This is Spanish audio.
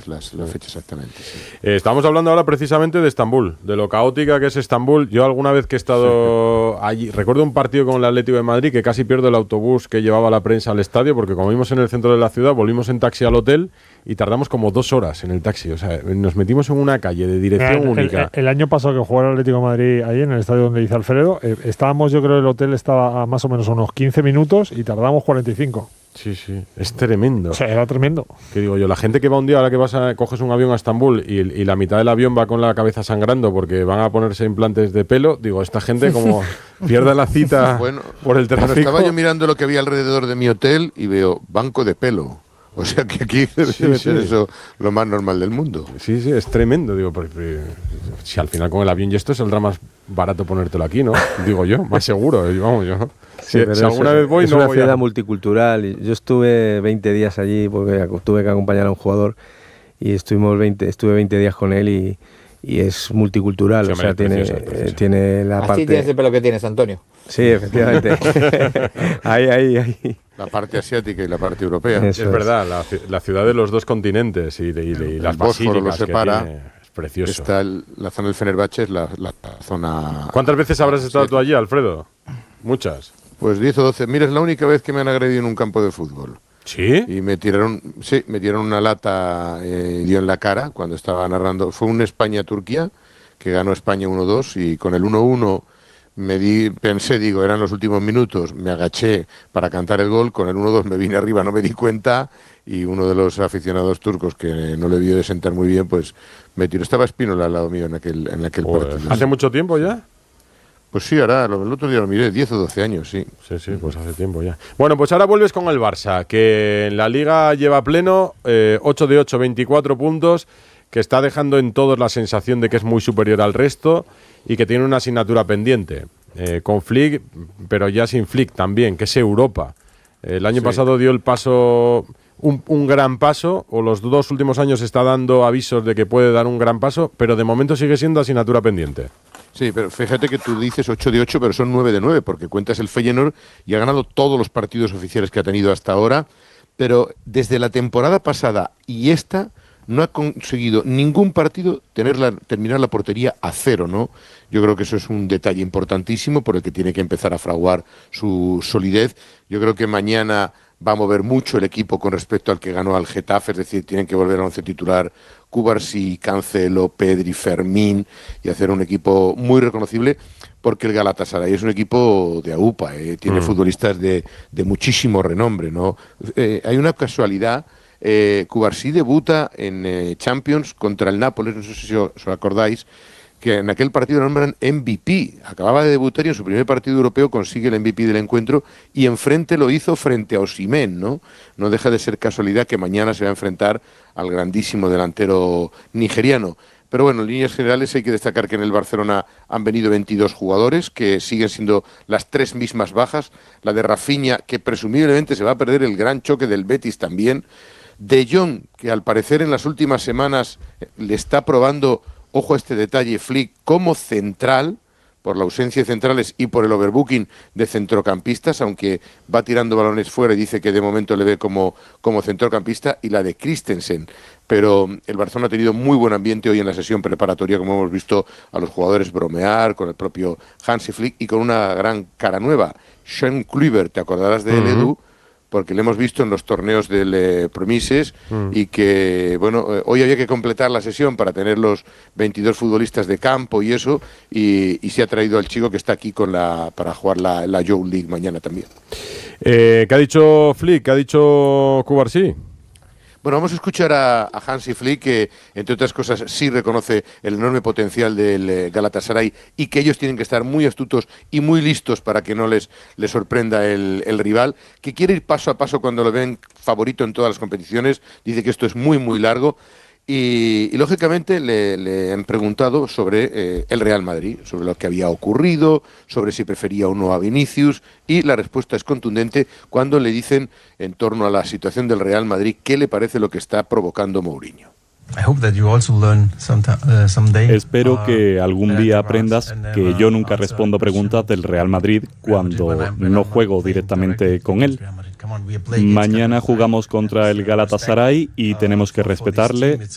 la fecha exactamente. Sí. Estamos hablando ahora precisamente de Estambul, de lo caótica que es Estambul. Yo alguna vez que he estado allí, recuerdo un partido con el Atlético de Madrid que casi pierdo el autobús que llevaba la prensa al estadio, porque como vimos en el centro de la ciudad, volvimos en taxi al hotel y tardamos como 2 horas en el taxi. O sea, nos metimos en una calle de dirección única. El año pasado que jugó el Atlético de Madrid ahí en el estadio donde dice Alfredo, estábamos, yo creo, el hotel estaba a más o menos unos 15 minutos y tardamos 45. Sí, es tremendo. O sea, era tremendo. ¿Qué digo yo? La gente que va un día, ahora que coges un avión a Estambul y la mitad del avión va con la cabeza sangrando porque van a ponerse implantes de pelo, digo, esta gente como pierde la cita por el tráfico. Estaba yo mirando lo que había alrededor de mi hotel y veo banco de pelo. O sea que aquí debe ser eso lo más normal del mundo. Sí, es tremendo. Digo, si al final con el avión y esto saldrá más barato ponértelo aquí, ¿no? Digo yo, más seguro. Vamos, yo. Si alguna vez voy, es no una voy ciudad multicultural. Yo estuve 20 días allí porque tuve que acompañar a un jugador y estuve 20 días con él y es multicultural. Sí, o sea, tiene la parte... Así tienes el pelo que tienes, Antonio. Sí, efectivamente. ahí. La parte asiática y la parte europea. Eso es verdad, la ciudad de los 2 continentes y las basílicas lo separa, que tiene, es precioso. Está la zona del Fenerbahce, es la zona... ¿Cuántas veces habrás estado tú allí, Alfredo? Muchas. Pues 10 o 12. Mira, es la única vez que me han agredido en un campo de fútbol. ¿Sí? Y me tiraron una lata dio en la cara cuando estaba narrando. Fue un España-Turquía, que ganó España 1-2, y con el 1-1 digo, eran los últimos minutos, me agaché para cantar el gol, con el 1-2 me vine arriba, no me di cuenta, y uno de los aficionados turcos, que no le debió de sentar muy bien, pues me tiró. Estaba Espínola al lado mío en aquel partido. ¿Hace mucho tiempo ya? Pues sí, ahora, el otro día lo miré, 10 o 12 años, sí. Sí, pues hace tiempo ya. Bueno, pues ahora vuelves con el Barça, que en la Liga lleva pleno, 8 de 8, 24 puntos, que está dejando en todos la sensación de que es muy superior al resto y que tiene una asignatura pendiente, con Flick, pero ya sin Flick también, que es Europa. El año pasado dio el paso, un gran paso, o los 2 últimos años está dando avisos de que puede dar un gran paso, pero de momento sigue siendo asignatura pendiente. Sí, pero fíjate que tú dices 8 de 8, pero son 9 de 9, porque cuentas el Feyenoord y ha ganado todos los partidos oficiales que ha tenido hasta ahora, pero desde la temporada pasada y esta no ha conseguido ningún partido terminar la portería a 0, ¿no? Yo creo que eso es un detalle importantísimo por el que tiene que empezar a fraguar su solidez. Yo creo que mañana va a mover mucho el equipo con respecto al que ganó al Getafe, es decir, tienen que volver a 11 titular Cubarsí, Cancelo, Pedri, Fermín, y hacer un equipo muy reconocible, porque el Galatasaray es un equipo de AUPA, tiene futbolistas de muchísimo renombre, ¿no? Hay una casualidad. Cubarsí debuta en Champions contra el Nápoles, no sé si os acordáis, que en aquel partido lo nombran MVP, acababa de debutar y en su primer partido europeo consigue el MVP del encuentro, y enfrente lo hizo frente a Osimhen, ¿no? No deja de ser casualidad que mañana se va a enfrentar al grandísimo delantero nigeriano. Pero bueno, en líneas generales hay que destacar que en el Barcelona han venido 22 jugadores, que siguen siendo las 3 mismas bajas, la de Rafinha, que presumiblemente se va a perder el gran choque del Betis también, De Jong, que al parecer en las últimas semanas le está probando, ojo a este detalle, Flick, como central, por la ausencia de centrales y por el overbooking de centrocampistas, aunque va tirando balones fuera y dice que de momento le ve como centrocampista, y la de Christensen. Pero el Barcelona ha tenido muy buen ambiente hoy en la sesión preparatoria, como hemos visto a los jugadores bromear con el propio Hansi Flick y con una gran cara nueva. Sean Kluivert, te acordarás de él, Edu, porque le hemos visto en los torneos del Promises, y que, bueno, hoy había que completar la sesión para tener los 22 futbolistas de campo y eso, y se ha traído al chico que está aquí para jugar la Youth League mañana también. ¿Qué ha dicho Flick? ¿Qué ha dicho Cubarsí? Bueno, vamos a escuchar a Hansi Flick, que entre otras cosas sí reconoce el enorme potencial del Galatasaray y que ellos tienen que estar muy astutos y muy listos para que no les sorprenda el rival, que quiere ir paso a paso cuando lo ven favorito en todas las competiciones. Dice que esto es muy, muy largo. Y lógicamente le han preguntado sobre el Real Madrid, sobre lo que había ocurrido, sobre si prefería o no a Vinicius, y la respuesta es contundente cuando le dicen en torno a la situación del Real Madrid qué le parece lo que está provocando Mourinho. Espero que algún día aprendas que yo nunca respondo preguntas del Real Madrid cuando no juego directamente con él. Mañana jugamos contra el Galatasaray y tenemos que respetarle